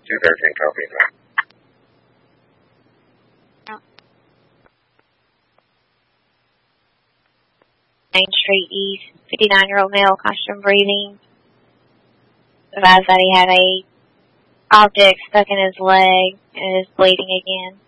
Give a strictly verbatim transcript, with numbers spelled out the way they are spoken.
two thirteen, copy. Main Street East, fifty-nine-year-old male, constant breathing. Advised that he had a object stuck in his leg and is bleeding again.